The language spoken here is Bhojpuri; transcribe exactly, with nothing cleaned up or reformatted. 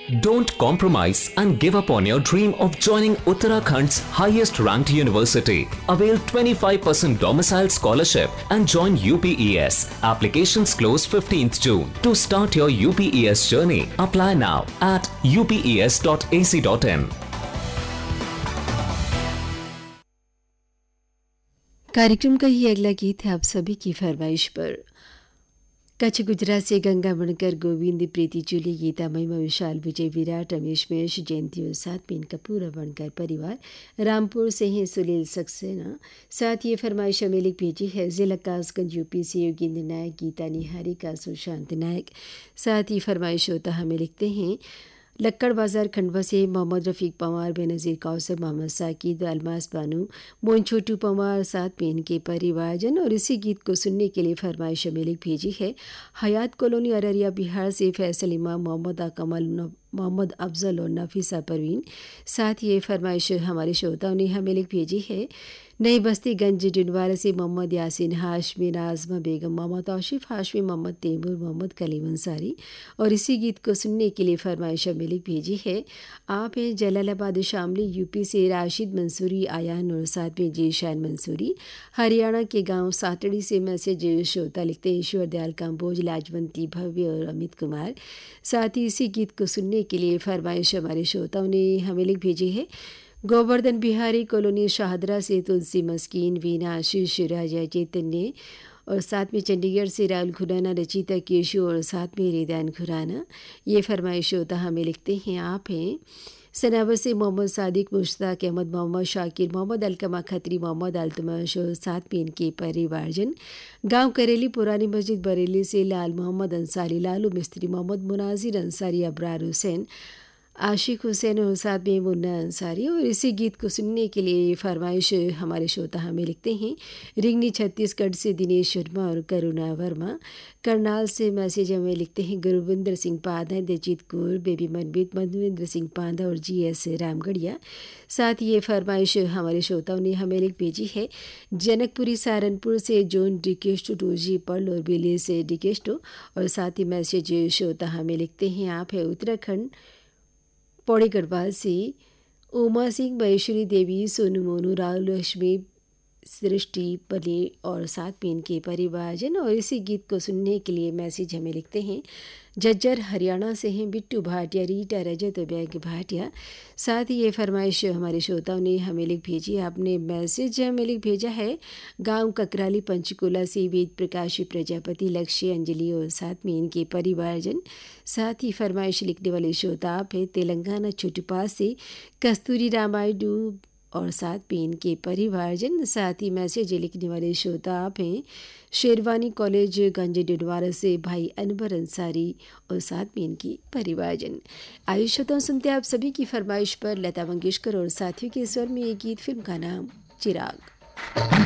Don't compromise and give up on your dream of joining Uttarakhand's highest ranked university. Avail twenty-five percent domicile scholarship and join U P E S. Applications close fifteenth June. To start your U P E S journey, apply now at u p e s dot a c dot in. कार्यक्रम का ही अगला गीत है आप सभी की फरमाइश पर। कच्छ गुजरात से गंगा बनकर गोविंद प्रीति चुली गीता महिमा विशाल विजय विराट रमेश मेश जयंती और साथ में इनका पूरा बनकर परिवार रामपुर से हैं सुनील सक्सेना। साथ ये फरमाइश हमें लिख भेजी है जिला कासगंज यूपी से योगेंद्र नायक गीता निहारी का सुशांत नायक। साथ ही फरमाइश होता हमें लिखते हैं लक्कड़ बाजार खंडवा से मोहम्मद रफ़ीक पवार बेनज़ीर कौसर मोहम्मद साकिद अलमास बानू मोइन छोटू पवार साथ में इनके परिवारजन। और इसी गीत को सुनने के लिए फरमाइश मिलिक भेजी है हयात कॉलोनी अररिया बिहार से फैसल इमाम मोहम्मद अकमल मोहम्मद अफजल और नफीसा परवीन। साथ ही ये फरमाइश हमारे श्रोताओं ने हमें लिख भेजी है नई बस्ती गंज डिंडवारा से मोहम्मद यासीन हाशमी नाजमा बेगम मोहम्मद आशिफ हाशमी मोहम्मद तैमूर मोहम्मद कलीम अंसारी। और इसी गीत को सुनने के लिए फरमाइश हमें लिख भेजी है आप हैं जलालाबाद शामली यूपी से राशिद मंसूरी आयान और साथ में जीशान मंसूरी। हरियाणा के गांव सातड़ी से मैसेज श्रोता लिखते हैं ईश्वर दयाल काम्बोज लाजवंती भव्य और अमित कुमार। साथ ही इसी गीत को सुनने के लिए फरमाइश हमारे श्रोताओं ने हमें लिख भेजी है गोवर्धन बिहारी कॉलोनी शाहदरा से तुलसी मस्कीन वीना आशीष राजा चैतन्य और साथ में चंडीगढ़ से राहुल खुराना रचिता केशु और साथ में रिदान खुराना। ये फरमाइश होता हमें लिखते हैं आप हैं सनावर से मोहम्मद सादिक मुश्ताक अहमद मोहम्मद शाकिर मोहम्मद अलकमा खत्री मोहम्मद अल्तमश और साथ में इनके परिवारजन। गांव करेली पुरानी मस्जिद बरेली से लाल मोहम्मद अंसारी लालू मिस्त्री मोहम्मद मुनाजिर अंसारी अबरार हुसैन आशिक हुसैन और साथ में मुन्ना अंसारी। और इसी गीत को सुनने के लिए फरमाइश हमारे श्रोता हमें लिखते हैं रिंगनी छत्तीसगढ़ से दिनेश शर्मा और करुणा वर्मा। करनाल से मैसेज हमें लिखते हैं गुरविंदर सिंह पादा दजीत कौर बेबी मनबीत मधुवेंद्र सिंह पादा और जी एस रामगढ़िया। साथ ही ये फरमाइश हमारे श्रोताओं ने हमें लिख भेजी है जनकपुरी सहारनपुर से जोन डिकेस्टो टूजी पर्ल और बिले से डिकेस्टो। और साथ ही मैसेज श्रोता हमें लिखते हैं आप है उत्तराखंड पौड़ी गढ़वाल से उमा सिंह महेश्वरी देवी सोनू मोनू राहुल लक्ष्मी सृष्टि पले और साथ में इनके परिवारजन। और इसी गीत को सुनने के लिए मैसेज हमें लिखते हैं जज्जर हरियाणा से हैं बिट्टू भाटिया रीटा रजत बैग भाटिया। साथ ही ये फरमाइश हमारे श्रोताओं ने हमें लिख भेजी आपने मैसेज हमें लिख भेजा है गांव ककराली पंचकूला से वेद प्रकाशी प्रजापति लक्ष्य अंजलि और साथ में इनके परिवारजन। साथ ही फरमाइश लिखने वाले श्रोता आप है तेलंगाना छोटुपास से कस्तूरी रामायडू और साथ में इनके परिवारजन। साथ ही मैसेज लिखने वाले श्रोता आप हैं शेरवानी कॉलेज गंज डिडवारा से भाई अनवर अंसारी और साथ में इनकी परिवारजन। आइए श्रोताओं सुनते हैं आप सभी की फरमाइश पर लता मंगेशकर और साथियों के स्वर में ये गीत। फिल्म का नाम चिराग।